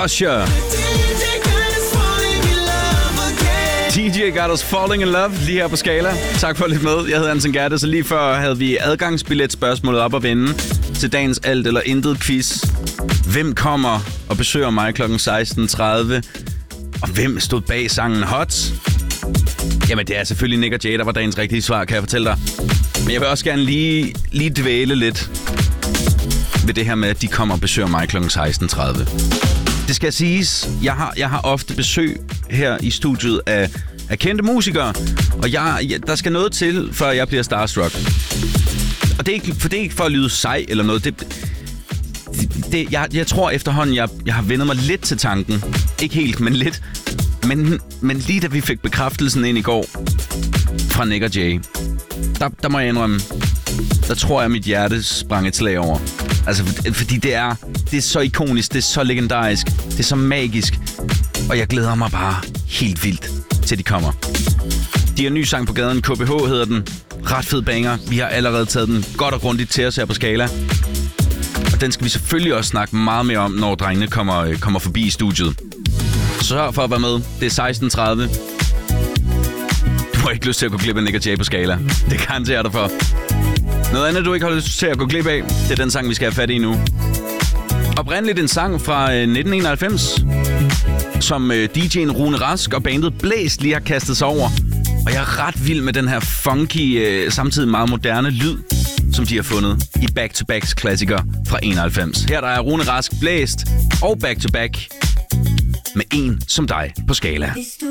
Usher. DJ got us falling in love lige her på Skala. Tak for at lytte med. Jeg hedder Anton Gerte, så lige før havde vi adgangsbilletspørgsmålet op at vinde til dagens alt eller intet quiz. Hvem kommer og besøger mig kl. 16.30? Og hvem stod bag sangen Hot? Jamen, det er selvfølgelig Nick og Jay, der var dagens rigtige svar, kan jeg fortælle dig. Men jeg vil også gerne lige dvæle lidt ved det her med, at de kommer og besøger mig kl. 16.30. Det skal siges, jeg har ofte besøg her i studiet af kendte musikere, og der skal noget til, før jeg bliver starstruck. Og det er ikke for at lyde sej eller noget. Jeg tror efterhånden, jeg har vendt mig lidt til tanken. Ikke helt, men lidt. Men lige da vi fik bekræftelsen ind i går fra Nick og Jay, der må jeg indrømme, der tror jeg, mit hjerte sprang et slag over. Altså, fordi det er så ikonisk, det er så legendarisk, det er så magisk. Og jeg glæder mig bare helt vildt til de kommer. De har en ny sang på gaden, KBH hedder den. Ret fed banger. Vi har allerede taget den godt og grundigt til os her på Skala. Og den skal vi selvfølgelig også snakke meget mere om, når drengene kommer forbi i studiet. Sørg for at være med. Det er 16.30. Du har ikke lyst til at gå glip af Nick og Jay på Skala. Det garanterer dig for. Noget andet, du ikke har lyst til at gå glip af, det er den sang, vi skal have fat i nu. Oprindeligt en sang fra 1991, som DJ'en Rune Rask og bandet Blæst lige har kastet sig over. Og jeg er ret vild med den her funky, samtidig meget moderne lyd, som de har fundet i Back-to-Backs klassiker fra 91. Her der er Rune Rask, Blæst og Back-to-Back med En som dig på Skala. Hvis du